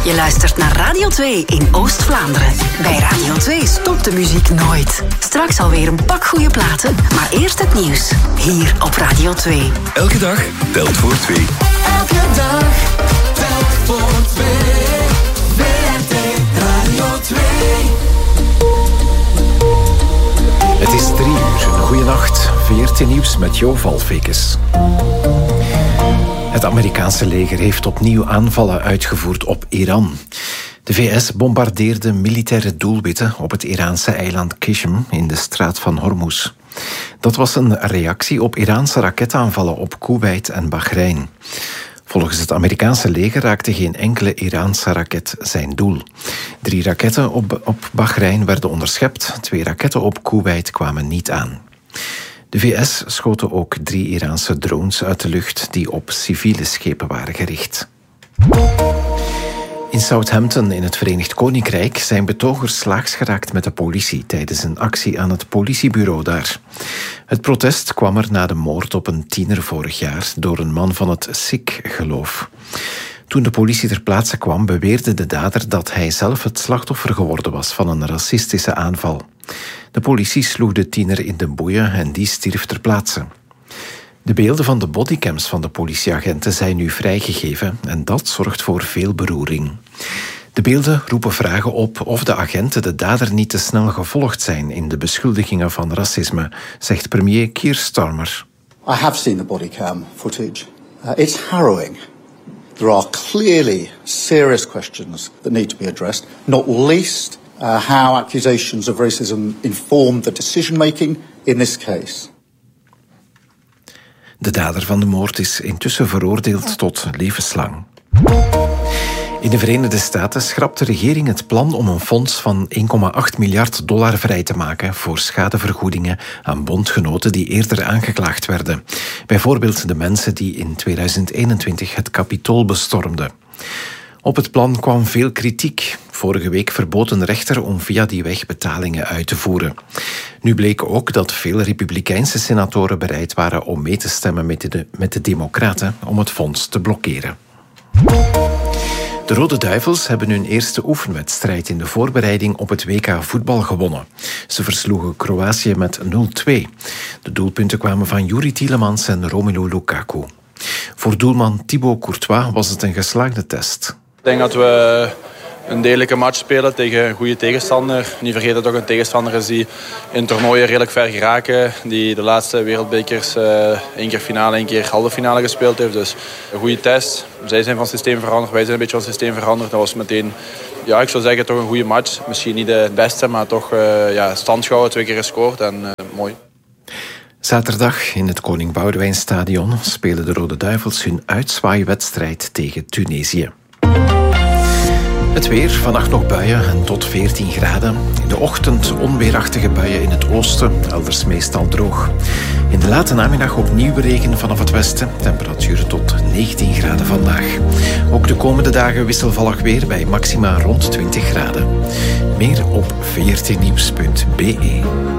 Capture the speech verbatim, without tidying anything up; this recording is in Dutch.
Je luistert naar Radio twee in Oost-Vlaanderen. Bij Radio twee stopt de muziek nooit. Straks alweer een pak goede platen, maar eerst het nieuws. Hier op Radio twee. Elke dag telt voor twee. Elke dag telt voor twee. V R T Radio twee. Het is drie uur. Goeienacht. V R T Nieuws met Jo Valfekes. Het Amerikaanse leger heeft opnieuw aanvallen uitgevoerd op Iran. De V S bombardeerde militaire doelwitten op het Iraanse eiland Qishm in de straat van Hormuz. Dat was een reactie op Iraanse raketaanvallen op Koeweit en Bahrein. Volgens het Amerikaanse leger raakte geen enkele Iraanse raket zijn doel. Drie raketten op, op Bahrein werden onderschept, twee raketten op Koeweit kwamen niet aan. De V S schoten ook drie Iraanse drones uit de lucht die op civiele schepen waren gericht. In Southampton in het Verenigd Koninkrijk zijn betogers slaags geraakt met de politie tijdens een actie aan het politiebureau daar. Het protest kwam er na de moord op een tiener vorig jaar door een man van het Sikh-geloof. Toen de politie ter plaatse kwam, beweerde de dader dat hij zelf het slachtoffer geworden was van een racistische aanval. De politie sloeg de tiener in de boeien en die stierf ter plaatse. De beelden van de bodycams van de politieagenten zijn nu vrijgegeven en dat zorgt voor veel beroering. De beelden roepen vragen op of de agenten de dader niet te snel gevolgd zijn in de beschuldigingen van racisme, zegt premier Keir Starmer. I have seen the bodycam footage. Uh, it's harrowing. There are clearly serious questions that need to be addressed, not least uh, how accusations of racism informed the decision-making in this case. De dader van de moord is intussen veroordeeld tot levenslang. In de Verenigde Staten schrapt de regering het plan om een fonds van één komma acht miljard dollar vrij te maken voor schadevergoedingen aan bondgenoten die eerder aangeklaagd werden. Bijvoorbeeld de mensen die in tweeduizend eenentwintig het Capitool bestormden. Op het plan kwam veel kritiek. Vorige week verbood een rechter om via die weg betalingen uit te voeren. Nu bleek ook dat veel Republikeinse senatoren bereid waren om mee te stemmen met de, met de Democraten om het fonds te blokkeren. De Rode Duivels hebben hun eerste oefenwedstrijd in de voorbereiding op het W K voetbal gewonnen. Ze versloegen Kroatië met nul twee. De doelpunten kwamen van Youri Tielemans en Romelu Lukaku. Voor doelman Thibaut Courtois was het een geslaagde test. Ik denk dat we een degelijke match spelen tegen een goede tegenstander. Niet vergeten dat ook een tegenstander is die in toernooien redelijk ver geraken. Die de laatste wereldbekers uh, één keer finale, één keer halve finale gespeeld heeft. Dus een goede test. Zij zijn van systeem veranderd, wij zijn een beetje van systeem veranderd. Dat was meteen, ja, ik zou zeggen, toch een goede match. Misschien niet de beste, maar toch uh, ja, stand gehouden, twee keer gescoord en uh, mooi. Zaterdag in het Koning Boudewijnstadion spelen de Rode Duivels hun uitzwaaiwedstrijd tegen Tunesië. Het weer, vannacht nog buien en tot veertien graden. In de ochtend onweerachtige buien in het oosten, elders meestal droog. In de late namiddag opnieuw regen vanaf het westen. Temperaturen tot negentien graden vandaag. Ook de komende dagen wisselvallig weer bij maxima rond twintig graden. Meer op v r t nieuws punt b e.